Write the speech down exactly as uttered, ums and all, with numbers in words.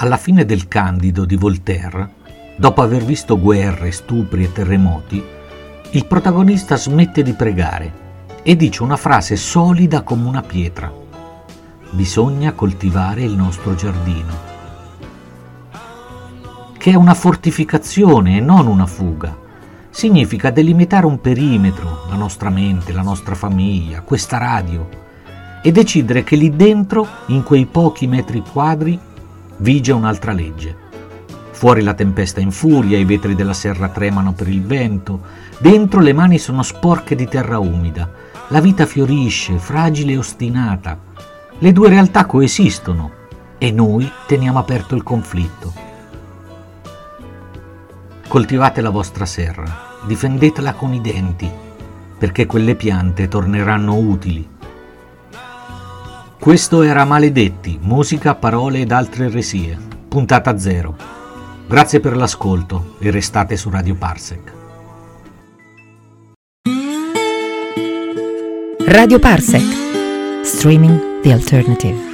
alla fine del Candido di Voltaire, dopo aver visto guerre, stupri e terremoti, il protagonista smette di pregare e dice una frase solida come una pietra: bisogna coltivare il nostro giardino, che è una fortificazione e non una fuga. Significa delimitare un perimetro, la nostra mente, la nostra famiglia, questa radio, e decidere che lì dentro, in quei pochi metri quadri, vige un'altra legge. Fuori la tempesta infuria, i vetri della serra tremano per il vento, dentro le mani sono sporche di terra umida, la vita fiorisce, fragile e ostinata. Le due realtà coesistono e noi teniamo aperto il conflitto. Coltivate la vostra serra, difendetela con i denti, perché quelle piante torneranno utili. Questo era Maledetti, musica, parole ed altre eresie, puntata zero. Grazie per l'ascolto e restate su Radio Parsec. Radio Parsec, streaming the alternative.